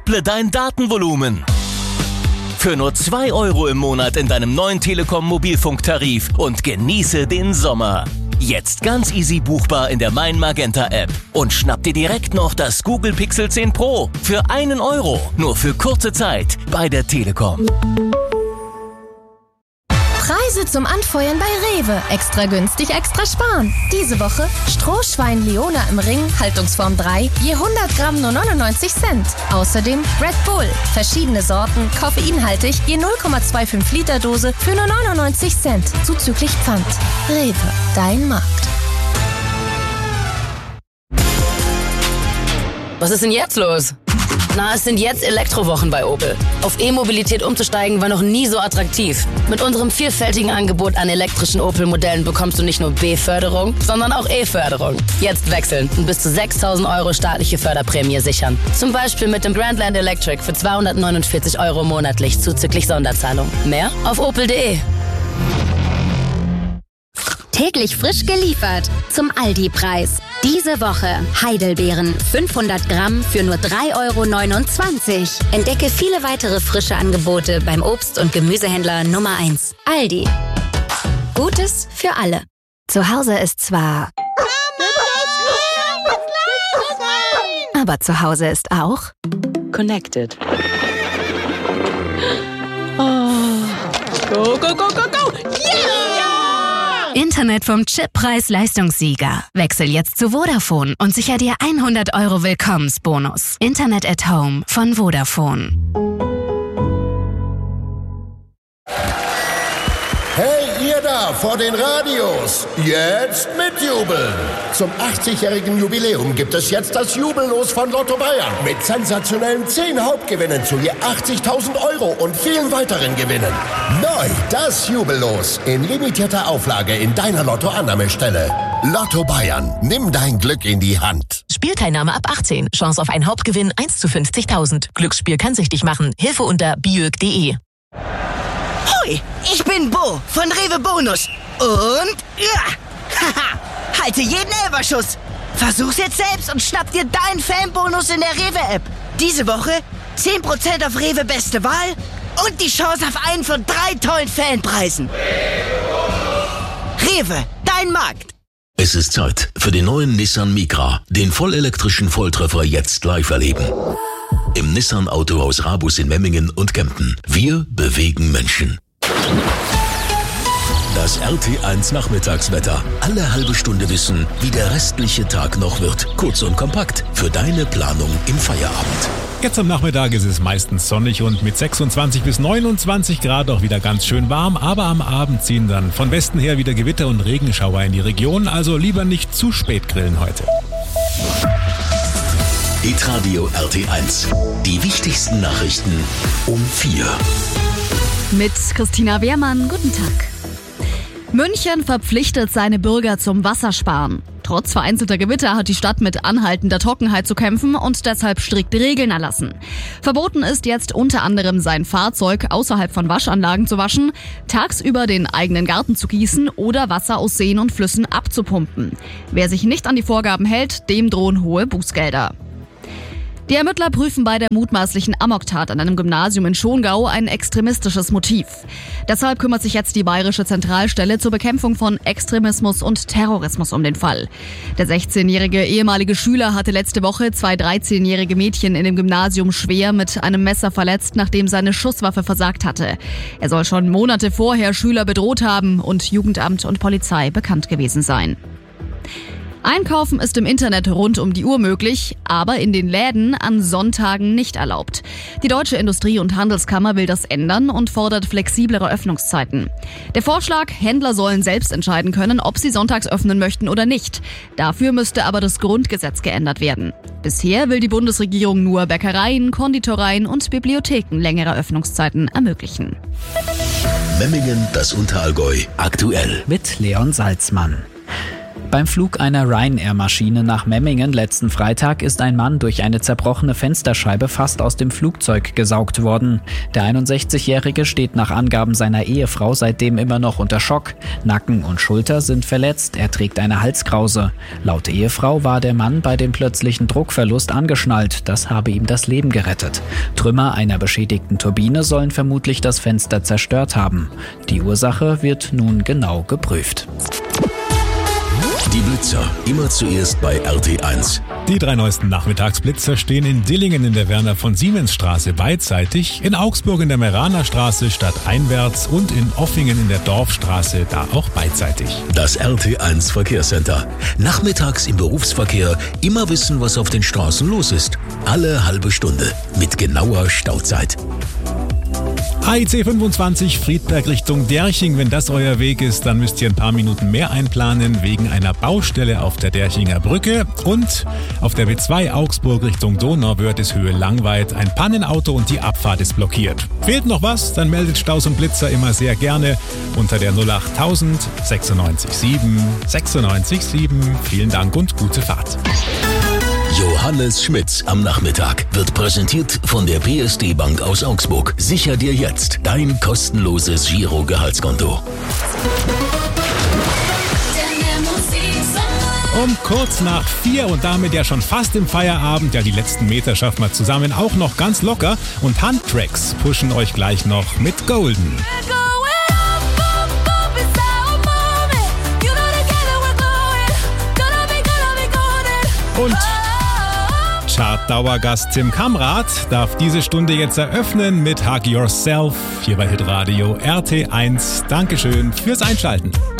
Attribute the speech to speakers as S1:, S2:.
S1: verdopple dein Datenvolumen. Für nur 2 € im Monat in deinem neuen Telekom-Mobilfunktarif und genieße den Sommer. Jetzt ganz easy buchbar in der Mein Magenta App. Und schnapp dir direkt noch das Google Pixel 10 Pro für 1 €. Nur für kurze Zeit bei der Telekom.
S2: Preise zum Anfeuern bei Rewe. Extra günstig, extra sparen. Diese Woche Strohschwein Leona im Ring, Haltungsform 3, je 100 Gramm nur 99 Cent. Außerdem Red Bull, verschiedene Sorten, koffeinhaltig, je 0,25 Liter Dose für nur 99 Cent, zuzüglich Pfand. Rewe, dein Markt.
S3: Was ist denn jetzt los? Na, es sind jetzt Elektrowochen bei Opel. Auf E-Mobilität umzusteigen war noch nie so attraktiv. Mit unserem vielfältigen Angebot an elektrischen Opel-Modellen bekommst du nicht nur B-Förderung, sondern auch E-Förderung. Jetzt wechseln und bis zu 6.000 € staatliche Förderprämie sichern. Zum Beispiel mit dem Grandland Electric für 249 € monatlich zuzüglich Sonderzahlung. Mehr auf opel.de.
S4: Täglich frisch geliefert zum Aldi-Preis. Diese Woche Heidelbeeren 500 Gramm für nur 3,29 €. Entdecke viele weitere frische Angebote beim Obst- und Gemüsehändler Nummer 1. Aldi. Gutes für alle. Zu Hause ist zwar... Aber zu Hause ist auch...
S3: Connected. Oh. Go, go, go, go, go! Yeah!
S4: Internet vom Chip-Preis-Leistungssieger. Wechsel jetzt zu Vodafone und sicher dir 100 € Willkommensbonus. Internet at Home von Vodafone.
S5: Hey, ihr da vor den Radios, jetzt mitjubeln! Zum 80-jährigen Jubiläum gibt es jetzt das Jubellos von Lotto Bayern mit sensationellen 10 Hauptgewinnen zu je 80.000 € und vielen weiteren Gewinnen. Neu das Jubellos in limitierter Auflage in deiner Lotto-Annahmestelle. Lotto Bayern, nimm dein Glück in die Hand.
S6: Spielteilnahme ab 18. Chance auf einen Hauptgewinn 1 zu 50.000. Glücksspiel kann süchtig machen. Hilfe unter biög.de.
S7: Hoi, ich bin Bo von Rewe Bonus. Und ja, haha, halte jeden Elberschuss. Versuch's jetzt selbst und schnapp dir deinen Fanbonus in der Rewe-App. Diese Woche 10% auf Rewe Beste Wahl und die Chance auf einen von 3 tollen Fanpreisen. Rewe, dein Markt.
S8: Es ist Zeit für den neuen Nissan Micra, den vollelektrischen Volltreffer jetzt live erleben. Im Nissan Autohaus Rabus in Memmingen und Kempten. Wir bewegen Menschen. Das RT1 Nachmittagswetter. Alle halbe Stunde wissen, wie der restliche Tag noch wird. Kurz und kompakt für deine Planung im Feierabend.
S9: Jetzt am Nachmittag ist es meistens sonnig und mit 26 bis 29 Grad auch wieder ganz schön warm. Aber am Abend ziehen dann von Westen her wieder Gewitter und Regenschauer in die Region. Also lieber nicht zu spät grillen heute.
S8: Hitradio RT1. Die wichtigsten Nachrichten um 4.
S10: Mit Christina Wehrmann, guten Tag. München verpflichtet seine Bürger zum Wassersparen. Trotz vereinzelter Gewitter hat die Stadt mit anhaltender Trockenheit zu kämpfen und deshalb strikte Regeln erlassen. Verboten ist jetzt unter anderem sein Fahrzeug außerhalb von Waschanlagen zu waschen, tagsüber den eigenen Garten zu gießen oder Wasser aus Seen und Flüssen abzupumpen. Wer sich nicht an die Vorgaben hält, dem drohen hohe Bußgelder. Die Ermittler prüfen bei der mutmaßlichen Amoktat an einem Gymnasium in Schongau ein extremistisches Motiv. Deshalb kümmert sich jetzt die Bayerische Zentralstelle zur Bekämpfung von Extremismus und Terrorismus um den Fall. Der 16-jährige ehemalige Schüler hatte letzte Woche 2 13-jährige Mädchen in dem Gymnasium schwer mit einem Messer verletzt, nachdem seine Schusswaffe versagt hatte. Er soll schon Monate vorher Schüler bedroht haben und Jugendamt und Polizei bekannt gewesen sein. Einkaufen ist im Internet rund um die Uhr möglich, aber in den Läden an Sonntagen nicht erlaubt. Die Deutsche Industrie- und Handelskammer will das ändern und fordert flexiblere Öffnungszeiten. Der Vorschlag, Händler sollen selbst entscheiden können, ob sie sonntags öffnen möchten oder nicht. Dafür müsste aber das Grundgesetz geändert werden. Bisher will die Bundesregierung nur Bäckereien, Konditoreien und Bibliotheken längere Öffnungszeiten ermöglichen.
S8: Memmingen, das Unterallgäu, aktuell.
S11: Mit Leon Salzmann. Beim Flug einer Ryanair-Maschine nach Memmingen letzten Freitag ist ein Mann durch eine zerbrochene Fensterscheibe fast aus dem Flugzeug gesaugt worden. Der 61-Jährige steht nach Angaben seiner Ehefrau seitdem immer noch unter Schock. Nacken und Schulter sind verletzt, er trägt eine Halskrause. Laut Ehefrau war der Mann bei dem plötzlichen Druckverlust angeschnallt, das habe ihm das Leben gerettet. Trümmer einer beschädigten Turbine sollen vermutlich das Fenster zerstört haben. Die Ursache wird nun genau geprüft.
S8: Die Blitzer, immer zuerst bei RT1.
S9: Die 3 neuesten Nachmittagsblitzer stehen in Dillingen in der Werner-von-Siemens-Straße beidseitig, in Augsburg in der Meraner-Straße stadteinwärts und in Offingen in der Dorfstraße, da auch beidseitig.
S8: Das RT1 Verkehrscenter. Nachmittags im Berufsverkehr immer wissen, was auf den Straßen los ist. Alle halbe Stunde mit genauer Stauzeit.
S9: AIC 25 Friedberg Richtung Derching. Wenn das euer Weg ist, dann müsst ihr ein paar Minuten mehr einplanen wegen einer Baustelle auf der Derchinger Brücke. Und auf der B2 Augsburg Richtung Donauwörthishöhe Langweid ein Pannenauto und die Abfahrt ist blockiert. Fehlt noch was? Dann meldet Staus und Blitzer immer sehr gerne unter der 08000 96 7 96 7. Vielen Dank und gute Fahrt.
S8: Johannes Schmitz am Nachmittag wird präsentiert von der PSD Bank aus Augsburg. Sicher dir jetzt dein kostenloses Giro-Gehaltskonto.
S9: Um kurz nach 4 und damit ja schon fast im Feierabend, ja die letzten Meter schaffen wir zusammen auch noch ganz locker und Handtracks pushen euch gleich noch mit Golden. Und Chart-Dauergast Tim Kamrat darf diese Stunde jetzt eröffnen mit Hug Yourself hier bei Hitradio RT1. Dankeschön fürs Einschalten.